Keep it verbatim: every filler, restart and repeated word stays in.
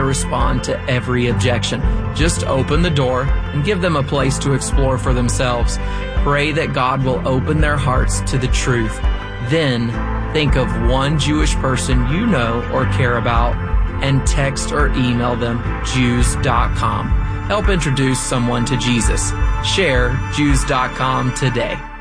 respond to every objection. Just open the door and give them a place to explore for themselves. Pray that God will open their hearts to the truth. Then think of one Jewish person you know or care about and text or email them Jews dot com. Help introduce someone to Jesus. Share Jews dot com today.